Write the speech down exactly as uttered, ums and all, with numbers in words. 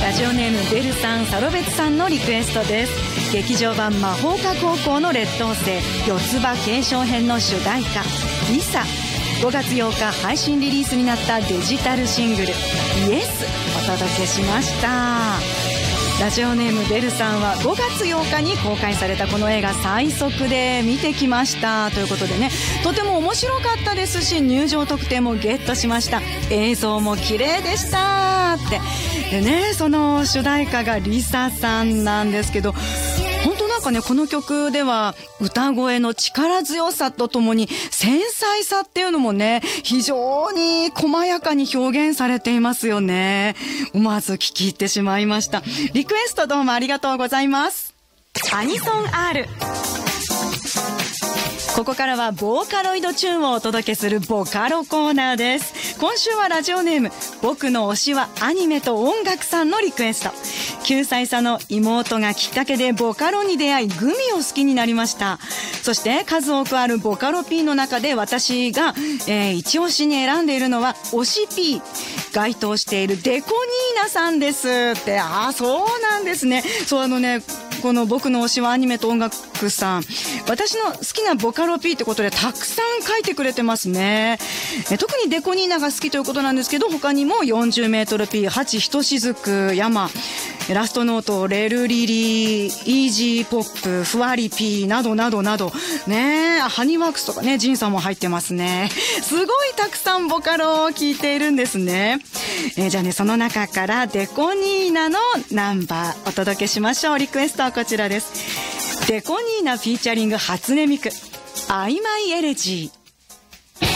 ラジオネームベルさん、サロベツさんのリクエストです。劇場版魔法科高校の劣等生四つ葉継承編の主題歌リサ。ごがつようか配信リリースになったデジタルシングルイエスお届けしました。ラジオネームベルさんはごがつようかに公開されたこの映画最速で見てきましたということでね、とても面白かったですし入場特典もゲットしました。映像も綺麗でしたってでね、その主題歌がリサさんなんですけど、本当なんかね、この曲では歌声の力強さとともに繊細さっていうのもね、非常に細やかに表現されていますよね。思わず聞き入ってしまいました。リクエストどうもありがとうございます。アニソン R。ここからはボーカロイドチューンをお届けするボカロコーナーです。今週はラジオネーム僕の推しはアニメと音楽さんのリクエスト。きゅうさい差の妹がきっかけでボカロに出会いグミを好きになりました。そして数多くあるボカロ P の中で私が、えー、一押しに選んでいるのは推し P 該当しているデコニーナさんですって。ああそうなんですね。そうあのねこの僕の推しはアニメと音楽さん、私の好きなボカロ P ってことでたくさん書いてくれてますね。え特にデコニーナが好きということなんですけど、他にも よんじゅうメートルピー、はちひとしずく、ヤマ、ラストノート、レルリリー、イージーポップ、ふわり P などなどなどね、ハニーワークスとかね、ジンさんも入ってますね。すごいたくさんボカロを聴いているんですね。えー、じゃあね、その中からデコニーナのナンバーお届けしましょう。リクエストはこちらです。デコニーナフィーチャリング初音ミク、アイマイエレジー。